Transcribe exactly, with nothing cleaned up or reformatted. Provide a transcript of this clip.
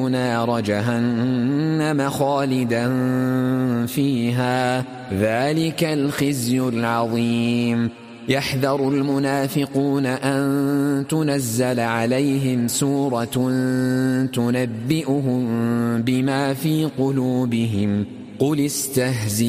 نار جهنم خالدا فيها ذلك الخزي العظيم يحذر المنافقون أن تنزل عليهم سورة تنبئهم بما في قلوبهم قل استهزئوا